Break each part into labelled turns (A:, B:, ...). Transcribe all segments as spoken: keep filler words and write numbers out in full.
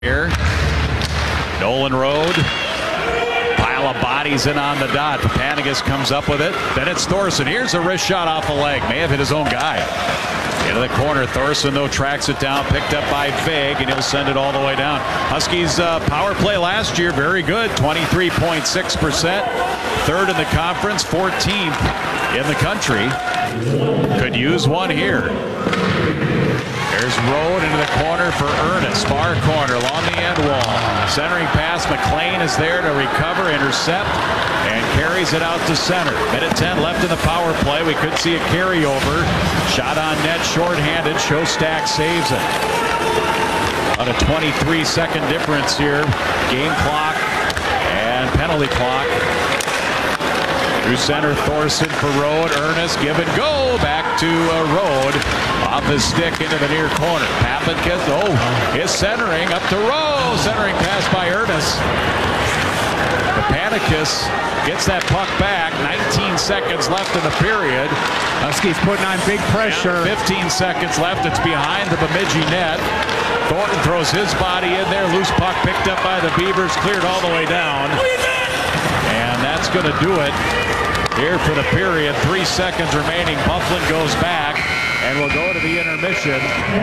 A: Here, Nolan Road, pile of bodies in on the dot. Papanicus comes up with it. Then it's Thorson. Here's a wrist shot off a leg. May have hit his own guy. Into the corner. Thorson, though, tracks it down. Picked up by Vig, and he'll send it all the way down. Huskies' uh, power play last year, very good. twenty-three point six percent. Third in the conference, fourteenth in the country. Could use one here. There's Road into the corner for Ernest. Far corner along the end wall. Centering pass. McLean is there to recover, intercept, and carries it out to center. Minute ten left in the power play. We could see a carryover. Shot on net, shorthanded. Shostak saves it. About a twenty-three second difference here. Game clock and penalty clock. Through center, Thorson for Road. Ernest, give and go. Back to uh, Road. Off his stick into the near corner. Papanicus, oh, his centering up to Rowe. Centering pass by Ernest. Papanicus gets that puck back. nineteen seconds left in the period.
B: Huskies putting on big pressure.
A: And fifteen seconds left. It's behind the Bemidji net. Thornton throws his body in there. Loose puck picked up by the Beavers. Cleared all the way down. And that's going to do it here for the period. Three seconds remaining. Bufflin goes back. And we'll go to the intermission.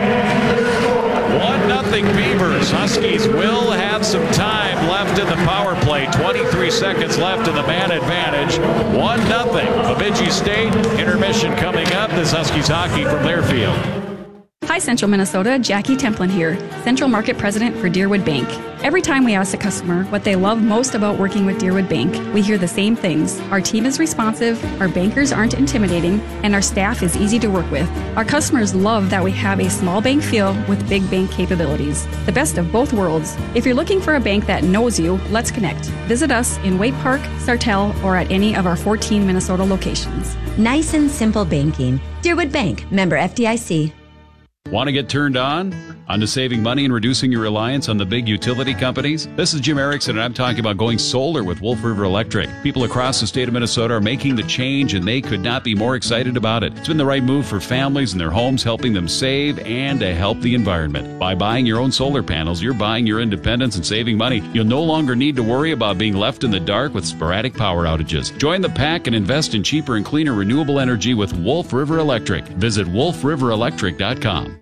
A: one nothing Beavers. Huskies will have some time left in the power play. twenty-three seconds left in the man advantage. one nothing. Bemidji State. Intermission coming up. This Huskies hockey from Learfield.
C: Hi, Central Minnesota. Jackie Templin here, Central Market President for Deerwood Bank. Every time we ask a customer what they love most about working with Deerwood Bank, we hear the same things. Our team is responsive, our bankers aren't intimidating, and our staff is easy to work with. Our customers love that we have a small bank feel with big bank capabilities. The best of both worlds. If you're looking for a bank that knows you, let's connect. Visit us in Waite Park, Sartell, or at any of our fourteen Minnesota locations.
D: Nice and simple banking. Deerwood Bank, member F D I C.
E: Want to get turned on? On to saving money and reducing your reliance on the big utility companies? This is Jim Erickson, and I'm talking about going solar with Wolf River Electric. People across the state of Minnesota are making the change, and they could not be more excited about it. It's been the right move for families and their homes, helping them save and to help the environment. By buying your own solar panels, you're buying your independence and saving money. You'll no longer need to worry about being left in the dark with sporadic power outages. Join the pack and invest in cheaper and cleaner renewable energy with Wolf River Electric. Visit wolf river electric dot com.